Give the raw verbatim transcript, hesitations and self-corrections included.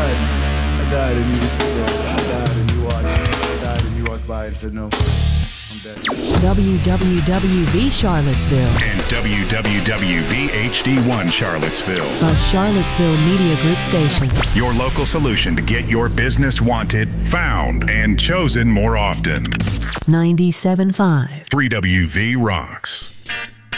died. I died and you just, you know, I died and you watched. I died and you walked by and said, no, I'm dead. W W W V Charlottesville. And W W W V H D one Charlottesville. A Charlottesville Media Group station. Your local solution to get your business wanted, found, and chosen more often. ninety-seven point five. three W V rocks.